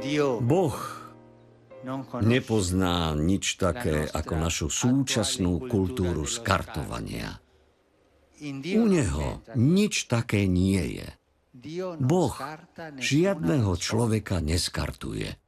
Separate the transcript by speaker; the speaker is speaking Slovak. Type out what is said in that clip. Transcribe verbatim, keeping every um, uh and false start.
Speaker 1: Boh nepozná nič také ako našu súčasnú kultúru skartovania. U neho nič také nie je. Boh žiadného človeka neskartuje.